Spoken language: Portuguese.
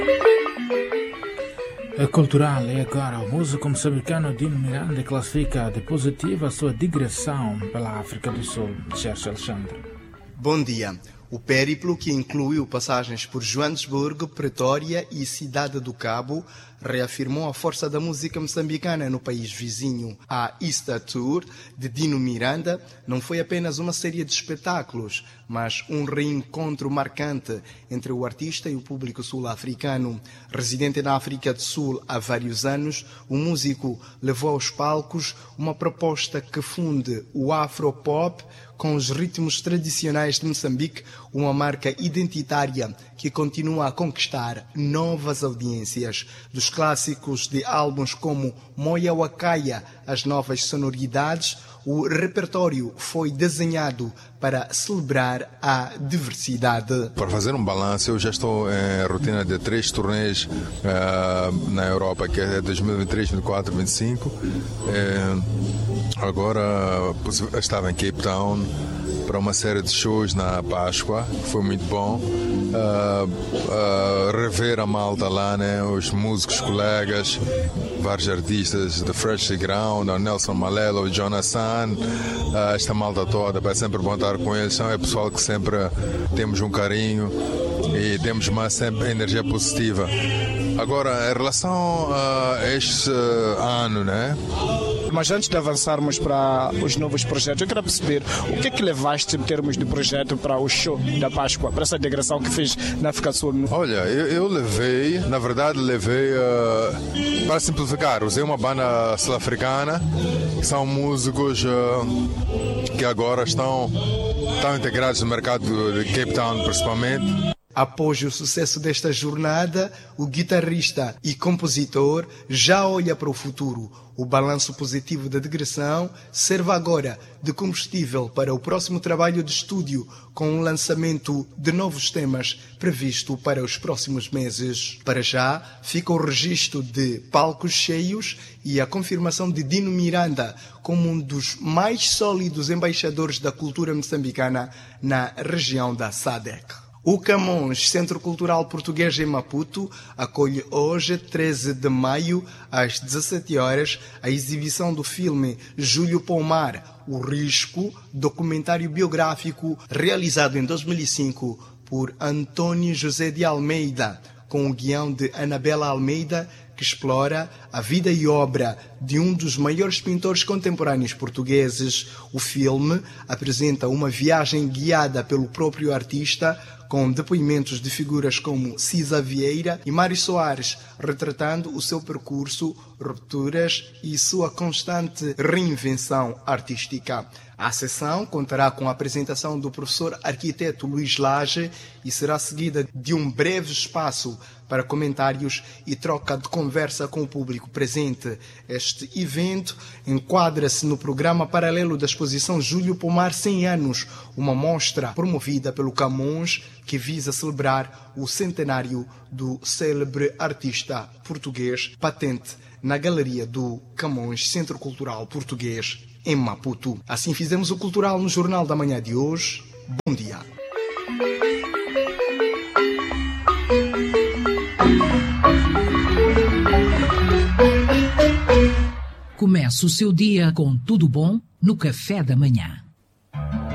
A cultural é agora. O músico moçambicano Dino Miranda classifica de positiva a sua digressão pela África do Sul. Sérgio Alexandre. Bom dia. O périplo, que incluiu passagens por Joanesburgo, Pretória e Cidade do Cabo, reafirmou a força da música moçambicana no país vizinho. A Easter Tour de Dino Miranda não foi apenas uma série de espetáculos, mas um reencontro marcante entre o artista e o público sul-africano. Residente na África do Sul há vários anos, o músico levou aos palcos uma proposta que funde o afropop com os ritmos tradicionais de Moçambique, uma marca identitária que continua a conquistar novas audiências. Dos clássicos de álbuns como Moya Wakaya, as novas sonoridades, o repertório foi desenhado para celebrar a diversidade. Para fazer um balanço, eu já estou em rotina de 3 turnês na Europa, que é 2023, 2024, 2025. Agora estava em Cape Town para uma série de shows na Páscoa, que foi muito bom. Rever a malta lá, né? Os músicos, colegas, vários artistas, The Fresh Ground, o Nelson Malelo, o Jonathan, esta malta toda, é sempre bom estar com eles. É pessoal que sempre temos um carinho e temos sempre energia positiva. Agora, em relação a este ano, né? Mas antes de avançarmos para os novos projetos, eu quero perceber o que é que levaste em termos de projeto para o show da Páscoa, para essa digressão que fiz na África do Sul. Olha, eu levei, para simplificar, usei uma banda sul-africana, que são músicos que agora estão integrados no mercado de Cape Town, principalmente. Após o sucesso desta jornada, o guitarrista e compositor já olha para o futuro. O balanço positivo da digressão serve agora de combustível para o próximo trabalho de estúdio, com o lançamento de novos temas previsto para os próximos meses. Para já, fica o registro de palcos cheios e a confirmação de Dino Miranda como um dos mais sólidos embaixadores da cultura moçambicana na região da SADC. O Camões, Centro Cultural Português em Maputo, acolhe hoje, 13 de maio, às 17 horas, a exibição do filme Júlio Pomar, O Risco, documentário biográfico realizado em 2005 por António José de Almeida, com o guião de Anabela Almeida, que explora a vida e obra de um dos maiores pintores contemporâneos portugueses. O filme apresenta uma viagem guiada pelo próprio artista, com depoimentos de figuras como Cisa Vieira e Mário Soares, retratando o seu percurso, rupturas e sua constante reinvenção artística. A sessão contará com a apresentação do professor arquiteto Luís Lage e será seguida de um breve espaço para comentários e troca de conversa com o público presente. Este evento enquadra-se no programa paralelo da exposição Júlio Pomar 100 anos, uma mostra promovida pelo Camões que visa celebrar o centenário do célebre artista português, patente na Galeria do Camões, Centro Cultural Português, em Maputo. Assim fizemos o Cultural no Jornal da Manhã de hoje. Bom dia. Comece o seu dia com tudo bom no café da manhã.